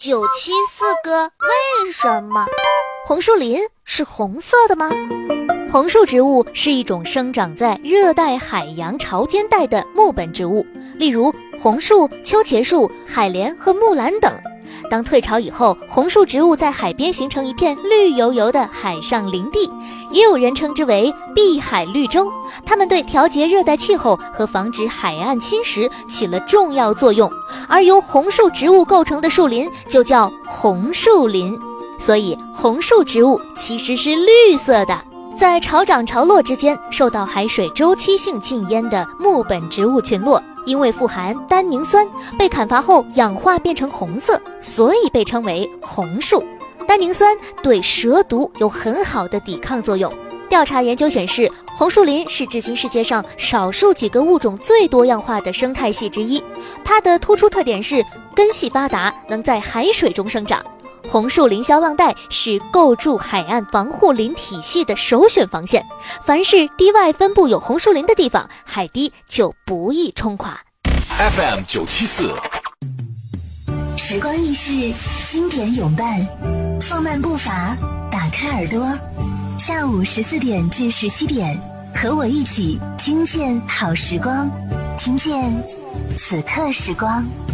974个为什么？ 红树林是红色的吗？红树植物是一种生长在热带海洋潮间带的木本植物，例如红树、秋茄树、海莲和木兰等。当退潮以后，红树植物在海边形成一片绿油油的海上林地，也有人称之为碧海绿洲。它们对调节热带气候和防止海岸侵蚀起了重要作用，而由红树植物构成的树林就叫红树林。所以红树植物其实是绿色的。在潮涨潮落之间受到海水周期性浸淹的木本植物群落，因为富含单宁酸，被砍伐后氧化变成红色，所以被称为红树。单宁酸对蛇毒有很好的抵抗作用。调查研究显示，红树林是至今世界上少数几个物种最多样化的生态系之一。它的突出特点是根系发达，能在海水中生长。红树林消浪带是构筑海岸防护林体系的首选防线，凡是堤外分布有红树林的地方，海堤就不易冲垮。 FM 974 时光易逝，经典永伴，放慢步伐，打开耳朵，下午14点至17点，和我一起听见好时光，听见此刻时光。